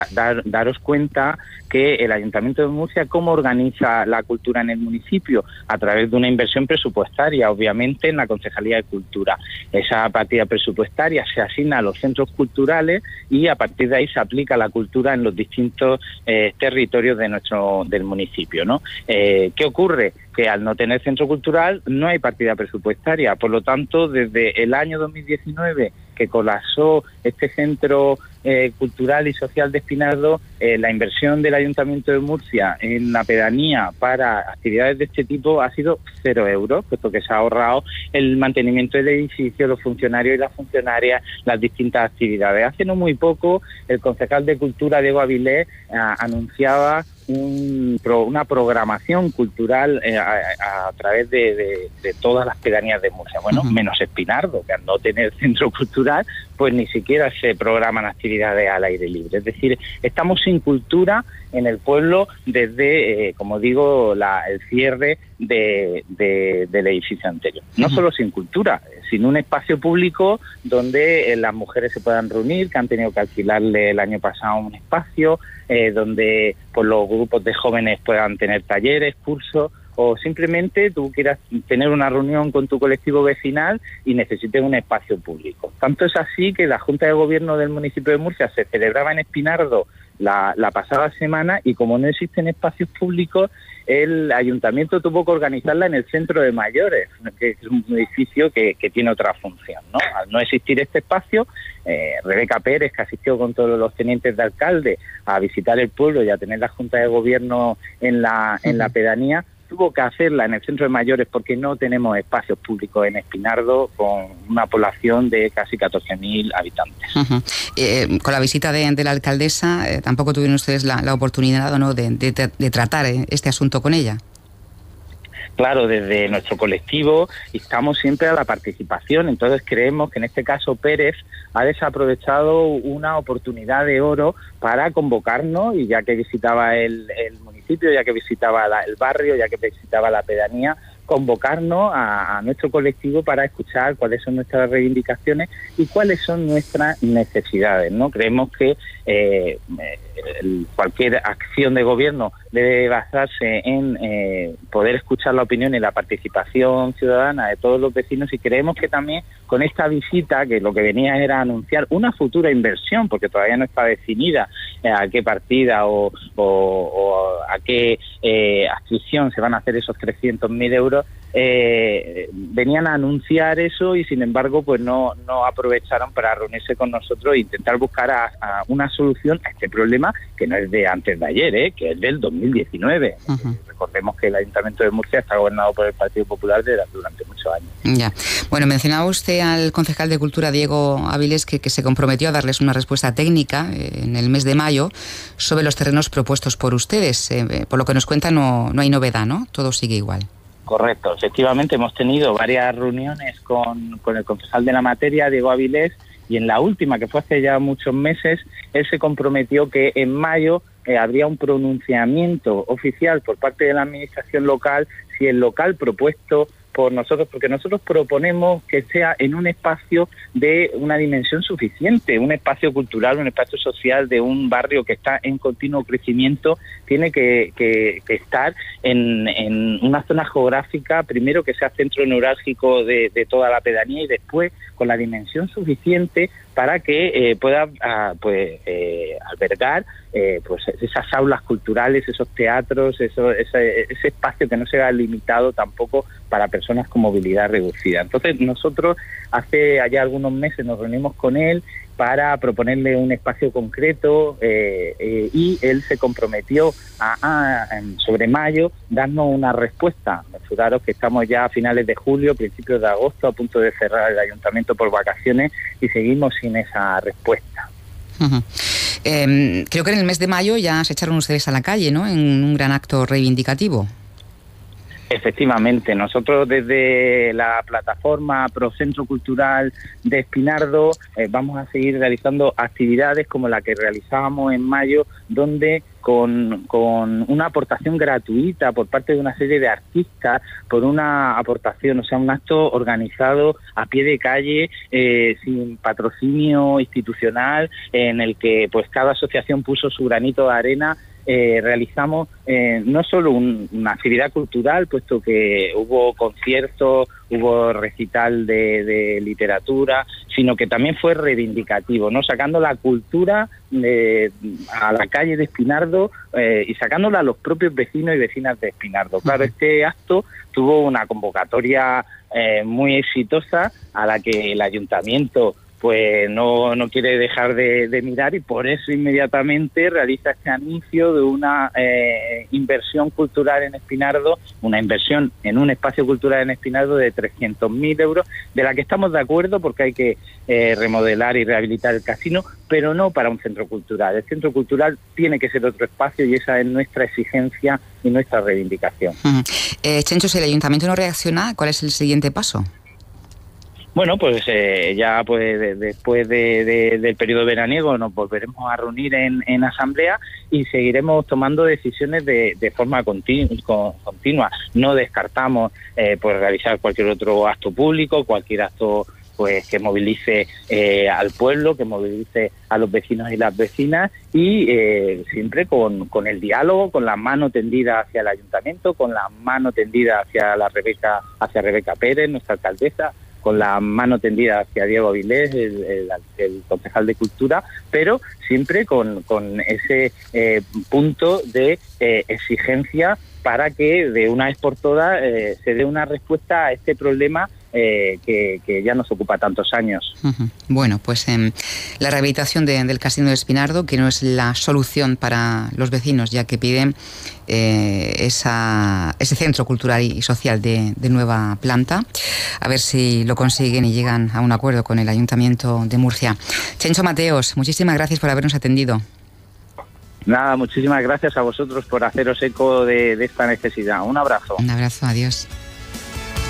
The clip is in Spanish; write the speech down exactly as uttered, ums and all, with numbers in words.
dar, daros cuenta que el Ayuntamiento de Murcia, ¿cómo organiza la cultura en el municipio? A través de una inversión presupuestaria, obviamente, en la Concejalía de Cultura. Esa partida presupuestaria se asigna a los centros culturales y a partir de ahí se aplica la cultura en los distintos eh, territorios de nuestro del municipio, ¿no? Eh, ¿Qué ocurre? Que al no tener centro cultural no hay partida presupuestaria. Por lo tanto, desde el año dos mil diecinueve, que colapsó este centro eh, cultural y social de Espinardo, eh, la inversión del Ayuntamiento de Murcia en la pedanía para actividades de este tipo ha sido cero euros, puesto que se ha ahorrado el mantenimiento del edificio, los funcionarios y las funcionarias, las distintas actividades. Hace no muy poco, el concejal de Cultura, Diego Avilés, eh, anunciaba Un, pro, una programación cultural eh, a, a través de, de, de todas las pedanías de Murcia. Bueno, uh-huh. menos Espinardo, que al no tener centro cultural, pues ni siquiera se programan actividades al aire libre. Es decir, estamos sin cultura en el pueblo desde, eh, como digo, la, el cierre de, de, del edificio anterior. No uh-huh. solo sin cultura, sin un espacio público donde eh, las mujeres se puedan reunir, que han tenido que alquilarle el año pasado un espacio, eh, donde pues, los grupos de jóvenes puedan tener talleres, cursos, o simplemente tú quieras tener una reunión con tu colectivo vecinal y necesites un espacio público. Tanto es así que la Junta de Gobierno del municipio de Murcia se celebraba en Espinardo la, la pasada semana y como no existen espacios públicos, el ayuntamiento tuvo que organizarla en el centro de mayores, que es un edificio que, que tiene otra función, ¿no? Al no existir este espacio, eh, Rebeca Pérez, que asistió con todos los tenientes de alcalde a visitar el pueblo y a tener la Junta de Gobierno en la, en la pedanía, tuvo que hacerla en el centro de mayores porque no tenemos espacios públicos en Espinardo con una población de casi catorce mil habitantes. Uh-huh. Eh, con la visita de, de la alcaldesa, eh, ¿tampoco tuvieron ustedes la, la oportunidad o no de, de, de tratar eh, este asunto con ella? Claro, desde nuestro colectivo estamos siempre a la participación, entonces creemos que en este caso Pérez ha desaprovechado una oportunidad de oro para convocarnos y ya que visitaba el, el municipio, ya que visitaba la, el barrio, ya que visitaba la pedanía, convocarnos a, a nuestro colectivo para escuchar cuáles son nuestras reivindicaciones y cuáles son nuestras necesidades, ¿no? Creemos que eh, el, cualquier acción de gobierno debe basarse en eh, poder escuchar la opinión y la participación ciudadana de todos los vecinos y creemos que también con esta visita, que lo que venía era anunciar una futura inversión, porque todavía no está definida eh, a qué partida o, o, o a qué eh, adscripción se van a hacer esos trescientos mil euros, eh, venían a anunciar eso y sin embargo pues no, no aprovecharon para reunirse con nosotros e intentar buscar a, a una solución a este problema que no es de antes de ayer, eh, que es del dos mil diecinueve. Uh-huh. Recordemos que el Ayuntamiento de Murcia está gobernado por el Partido Popular de, durante muchos años. Ya. Bueno, mencionaba usted al concejal de Cultura, Diego Avilés, que, que se comprometió a darles una respuesta técnica eh, en el mes de mayo sobre los terrenos propuestos por ustedes. Eh, por lo que nos cuenta no, no hay novedad, ¿no? Todo sigue igual. Correcto, efectivamente hemos tenido varias reuniones con, con el concejal de la materia, Diego Avilés, y en la última, que fue hace ya muchos meses, él se comprometió que en mayo eh, habría un pronunciamiento oficial por parte de la administración local si el local propuesto por nosotros, porque nosotros proponemos que sea en un espacio de una dimensión suficiente, un espacio cultural, un espacio social de un barrio que está en continuo crecimiento, tiene que, que, que estar en, en una zona geográfica, primero que sea centro neurálgico de, de toda la pedanía y después con la dimensión suficiente para que eh, pueda ah, pues eh, albergar eh, pues esas aulas culturales, esos teatros, eso, ese, ese espacio que no sea limitado tampoco para personas con movilidad reducida. Entonces nosotros hace allá algunos meses nos reunimos con él para proponerle un espacio concreto eh, eh, y él se comprometió a, a sobre mayo darnos una respuesta. Fijaros que estamos ya a finales de julio, principios de agosto, a punto de cerrar el ayuntamiento por vacaciones y seguimos sin esa respuesta. Uh-huh. Eh, creo que en el mes de mayo ya se echaron ustedes a la calle, ¿no? En un gran acto reivindicativo. Efectivamente, nosotros desde la plataforma Procentro Cultural de Espinardo eh, vamos a seguir realizando actividades como la que realizábamos en mayo, donde con, con una aportación gratuita por parte de una serie de artistas, por una aportación, o sea, un acto organizado a pie de calle, eh, sin patrocinio institucional, en el que pues cada asociación puso su granito de arena. Eh, realizamos eh, no solo un, una actividad cultural, puesto que hubo conciertos, hubo recital de, de literatura, sino que también fue reivindicativo, ¿no? Sacando la cultura de, a la calle de Espinardo eh, y sacándola a los propios vecinos y vecinas de Espinardo. Claro, este acto tuvo una convocatoria eh, muy exitosa, a la que el ayuntamiento pues no, no quiere dejar de, de mirar, y por eso inmediatamente realiza este anuncio de una eh, inversión cultural en Espinardo, una inversión en un espacio cultural en Espinardo de trescientos mil euros, de la que estamos de acuerdo porque hay que eh, remodelar y rehabilitar el casino, pero no para un centro cultural. El centro cultural tiene que ser otro espacio, y esa es nuestra exigencia y nuestra reivindicación. Uh-huh. eh, Chencho, si el ayuntamiento no reacciona, ¿cuál es el siguiente paso? Bueno, pues eh, ya pues de, después de, de, del periodo veraniego nos volveremos a reunir en, en asamblea y seguiremos tomando decisiones de, de forma continu, continua. No descartamos eh, pues realizar cualquier otro acto público, cualquier acto pues que movilice eh, al pueblo, que movilice a los vecinos y las vecinas, y eh, siempre con, con el diálogo, con la mano tendida hacia el ayuntamiento, con la mano tendida hacia la Rebeca, hacia Rebeca Pérez, nuestra alcaldesa, con la mano tendida hacia Diego Avilés, el, el, el concejal de Cultura, pero siempre con, con ese eh, punto de eh, exigencia para que de una vez por todas eh, se dé una respuesta a este problema eh, que, que ya nos ocupa tantos años. Uh-huh. Bueno, pues eh, la rehabilitación de, del Casino de Espinardo, que no es la solución para los vecinos, ya que piden eh, esa, ese centro cultural y social de, de nueva planta, a ver si lo consiguen y llegan a un acuerdo con el Ayuntamiento de Murcia. Chencho Mateos, muchísimas gracias por habernos atendido. Nada, muchísimas gracias a vosotros por haceros eco de, de esta necesidad. Un abrazo. Un abrazo, adiós.